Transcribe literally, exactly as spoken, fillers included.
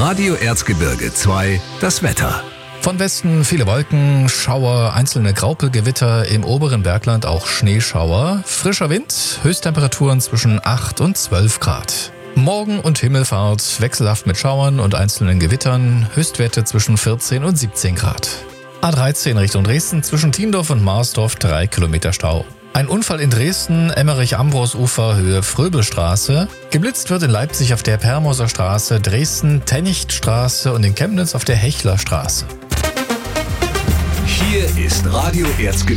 Radio Erzgebirge zwei, das Wetter. Von Westen viele Wolken, Schauer, einzelne Graupelgewitter, im oberen Bergland auch Schneeschauer. Frischer Wind, Höchsttemperaturen zwischen acht und zwölf Grad. Morgen und Himmelfahrt wechselhaft mit Schauern und einzelnen Gewittern, Höchstwerte zwischen vierzehn und siebzehn Grad. A dreizehn Richtung Dresden, zwischen Tiendorf und Marsdorf drei Kilometer Stau. Ein Unfall in Dresden, Emmerich-Ambros-Ufer, Höhe Fröbelstraße. Geblitzt wird in Leipzig auf der Permoser Straße, Dresden Tennichtstraße und in Chemnitz auf der Hechlerstraße. Hier ist Radio Erzgebirge.